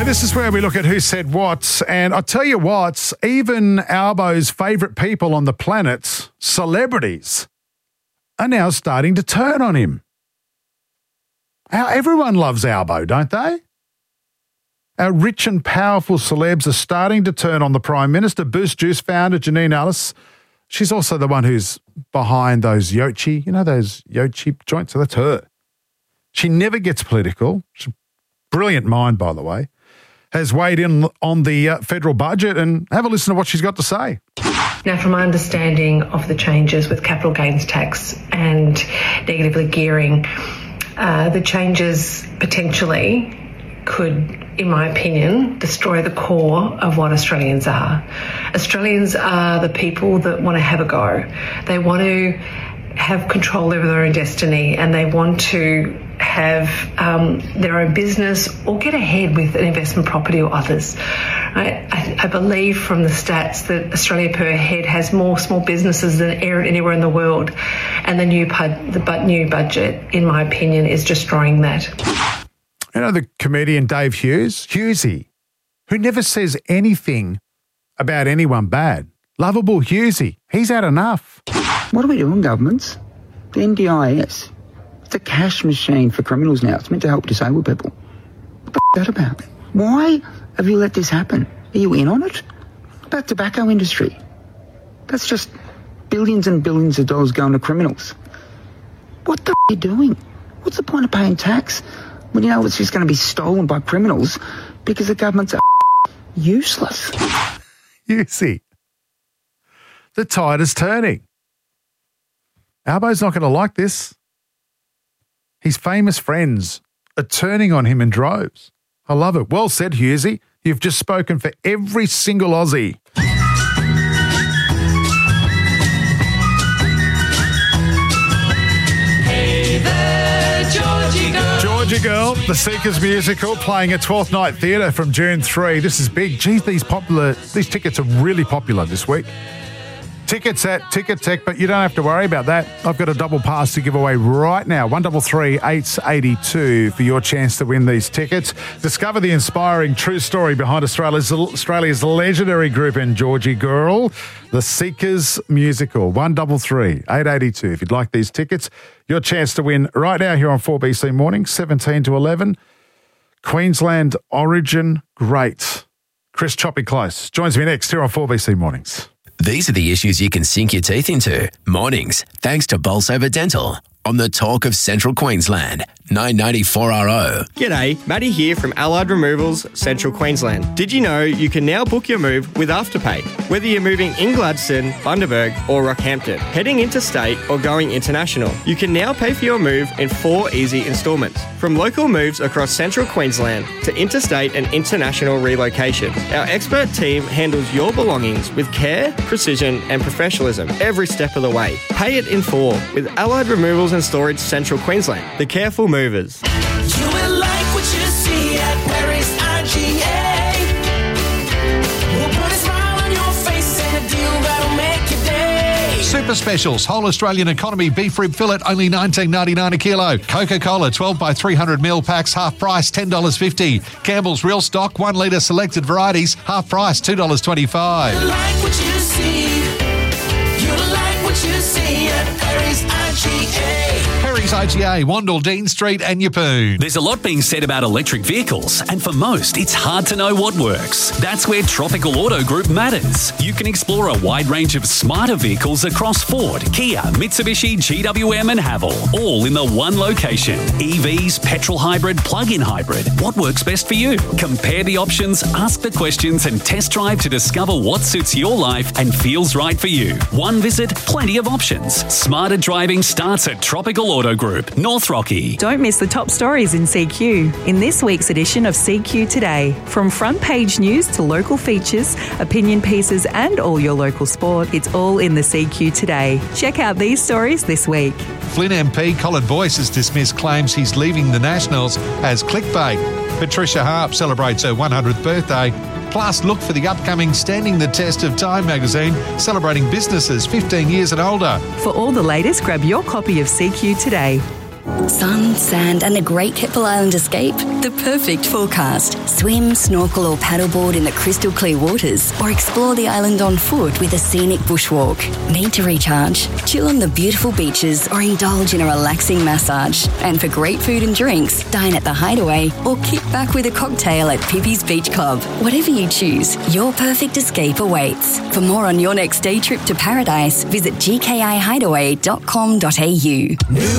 This is where we look at who said what. And I tell you what, even Albo's favourite people on the planet, celebrities, are now starting to turn on him. Everyone loves Albo, don't they? Our rich and powerful celebs are starting to turn on the Prime Minister. Boost Juice founder Janine Allis. She's also the one who's behind those Yochi, those Yochi joints. So that's her. She never gets political. She's a brilliant mind, by the way. Has weighed in on the federal budget, and have a listen to what she's got to say. Now, from my understanding of the changes with capital gains tax and negatively gearing, the changes potentially could, in my opinion, destroy the core of what Australians are. Australians are the people that want to have a go. They want to have control over their own destiny, and they want to have their own business or get ahead with an investment property or others. I believe from the stats that Australia per head has more small businesses than anywhere in the world, and the new budget, in my opinion, is destroying that. The comedian Dave Hughesy, who never says anything about anyone bad. Lovable Hughesy, he's had enough. What are we doing, governments? The NDIS. It's a cash machine for criminals now. It's meant to help disabled people. What the f*** is that about? Why have you let this happen? Are you in on it? What about tobacco industry? That's just billions and billions of dollars going to criminals. What the f*** are you doing? What's the point of paying tax when you know it's just going to be stolen by criminals because the governments are useless? You see, the tide is turning. Albo's not going to like this. His famous friends are turning on him in droves. I love it. Well said, Hughesy. You've just spoken for every single Aussie. Hey there, Georgie Girl. Georgie Girl, the Seekers musical, playing at 12th Night Theatre from June 3. This is big. Geez, these tickets are really popular this week. Tickets at Ticket Tech, but you don't have to worry about that. I've got a double pass to give away right now. 133 882 for your chance to win these tickets. Discover the inspiring true story behind Australia's legendary group in Georgie Girl, the Seekers musical. 133 882 if you'd like these tickets. Your chance to win right now here on 4BC Morning, 17 to 11. Queensland Origin great. Chris Choppy Close joins me next here on 4BC Mornings. These are the issues you can sink your teeth into. Mornings, thanks to Bolsover Dental. On the talk of Central Queensland, 994RO. G'day, Matty here from Allied Removals, Central Queensland. Did you know you can now book your move with Afterpay? Whether you're moving in Gladstone, Bundaberg or Rockhampton, heading interstate or going international, you can now pay for your move in 4 easy instalments. From local moves across Central Queensland to interstate and international relocation, our expert team handles your belongings with care, precision and professionalism every step of the way. Pay it in 4 with Allied Removals and Storage Central Queensland, the careful movers. You will like what you see at Perry's IGA. We'll put a smile on your face and a deal that'll make your day. Super specials. Whole Australian economy beef rib fillet, only $19.99 a kilo. Coca-Cola 12 by 300ml packs, half price, $10.50. Campbell's Real Stock, 1 litre selected varieties, half price, $2.25. You like what you see. You like what you see at Perry's IGA. Perry's IGA, Wandle, Dean Street and Yeppoon. There's a lot being said about electric vehicles, and for most, it's hard to know what works. That's where Tropical Auto Group matters. You can explore a wide range of smarter vehicles across Ford, Kia, Mitsubishi, GWM and Haval, all in the one location. EVs, petrol hybrid, plug-in hybrid. What works best for you? Compare the options, ask the questions and test drive to discover what suits your life and feels right for you. One visit, plenty of options. Smarter driving starts at Tropical Auto Group, North Rocky. Don't miss the top stories in CQ in this week's edition of CQ Today. From front page news to local features, opinion pieces and all your local sport, it's all in the CQ Today. Check out these stories this week. Flynn MP Colin Boyce has dismissed claims he's leaving the Nationals as clickbait. Patricia Harp celebrates her 100th birthday. Plus, look for the upcoming Standing the Test of Time magazine, celebrating businesses 15 years and older. For all the latest, grab your copy of CQ Today. Sun, sand and a great Keppel Island escape? The perfect forecast. Swim, snorkel or paddleboard in the crystal clear waters or explore the island on foot with a scenic bushwalk. Need to recharge? Chill on the beautiful beaches or indulge in a relaxing massage. And for great food and drinks, dine at the Hideaway or kick back with a cocktail at Pippi's Beach Club. Whatever you choose, your perfect escape awaits. For more on your next day trip to paradise, visit gkihideaway.com.au.